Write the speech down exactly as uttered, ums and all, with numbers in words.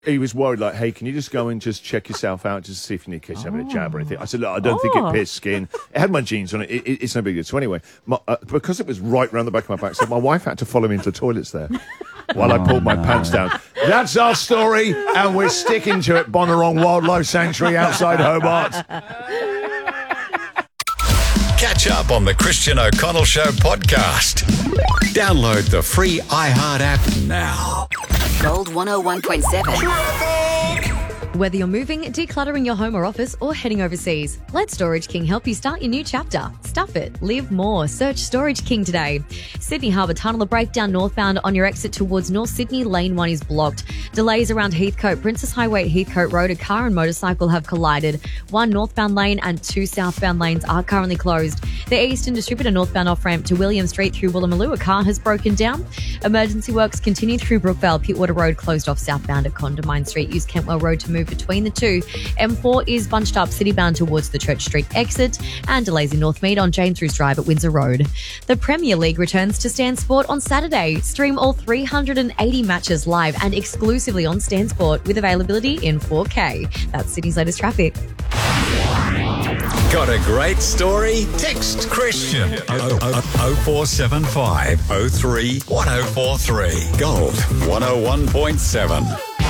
He was worried, like, hey, can you just go and just check yourself out just to see if you need kids having a jab or anything? I said, look, I don't think Oh. it pierced skin. It had my jeans on it. it, it it's no big deal. So anyway, my, uh, because it was right round the back of my back, so my wife had to follow me into the toilets there while I pulled my pants down. That's our story, and we're sticking to it. Bonnarong Wildlife Sanctuary outside Hobart. Catch up on the Christian O'Connell Show podcast. Download the free iHeart app now. Gold one oh one point seven. Whether you're moving, decluttering your home or office, or heading overseas, let Storage King help you start your new chapter. Stuff it. Live more. Search Storage King today. Sydney Harbour Tunnel, a breakdown northbound on your exit towards North Sydney. Lane one is blocked. Delays around Heathcote. Princess Highway at Heathcote Road. A car and motorcycle have collided. One northbound lane and two southbound lanes are currently closed. The Eastern Distributor northbound off-ramp to William Street through Woolloomooloo. A car has broken down. Emergency works continue through Brookvale. Pittwater Road closed off southbound at Condamine Street. Use Kentwell Road to move between the two. M four is bunched up citybound towards the Church Street exit, and delays in Northmead on James Roos Drive at Windsor Road. The Premier League returns to Stan Sport on Saturday. Stream all three hundred eighty matches live and exclusively on Stan Sport with availability in four K. That's Sydney's latest traffic. Got a great story? Text Christian oh four seven five oh three one oh four three. Gold one oh one point seven.